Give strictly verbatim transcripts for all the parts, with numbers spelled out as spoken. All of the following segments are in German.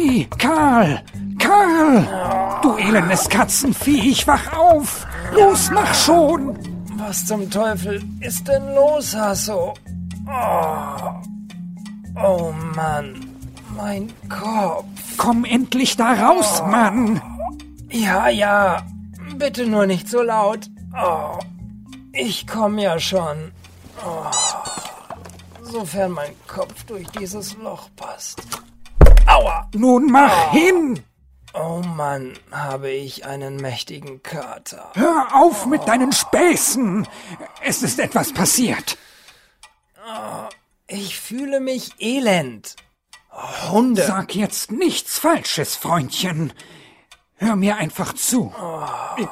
Vieh! Karl! Karl! Du elendes Katzenvieh, ich wach auf! Los, mach schon! Was zum Teufel ist denn los, Hasso? Oh, oh Mann, mein Kopf. Komm endlich da raus, Mann! Ja, ja, bitte nur nicht so laut. Oh, ich komme ja schon. Oh, sofern mein Kopf durch dieses Loch passt. Aua! Nun mach oh. hin! Oh Mann, habe ich einen mächtigen Kater. Hör auf mit deinen Späßen! Es ist etwas passiert. Oh, ich fühle mich elend. Hunde. Sag jetzt nichts Falsches, Freundchen. Hör mir einfach zu. Oh.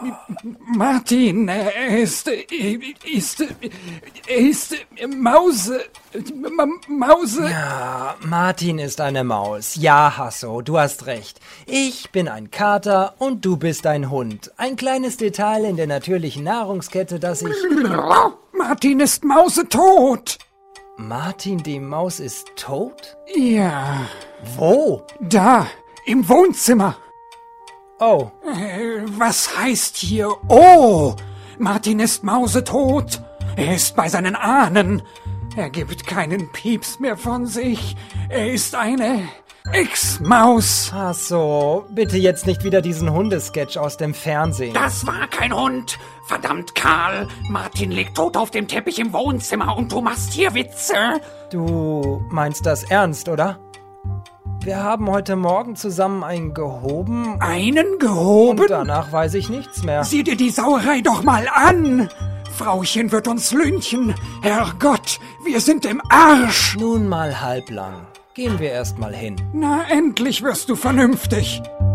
Martin, er ist, ist, ist, Mause, Mause. Ja, Martin ist eine Maus. Ja, Hasso, du hast recht. Ich bin ein Kater und du bist ein Hund. Ein kleines Detail in der natürlichen Nahrungskette, das ich... Martin ist mausetot. Martin, die Maus, ist tot? Ja. Wo? Da, im Wohnzimmer. Oh. Äh, was heißt hier oh? Martin ist mausetot. Er ist bei seinen Ahnen. Er gibt keinen Pieps mehr von sich. Er ist eine Ex-Maus. Ach so, bitte jetzt nicht wieder diesen Hundesketch aus dem Fernsehen. Das war kein Hund. Verdammt, Karl. Martin liegt tot auf dem Teppich im Wohnzimmer und du machst hier Witze. Du meinst das ernst, oder? Wir haben heute Morgen zusammen einen gehoben. Einen gehoben? Und danach weiß ich nichts mehr. Sieh dir die Sauerei doch mal an. Frauchen wird uns lynchen. Herrgott, wir sind im Arsch. Nun mal halblang. Gehen wir erst mal hin. Na, endlich wirst du vernünftig.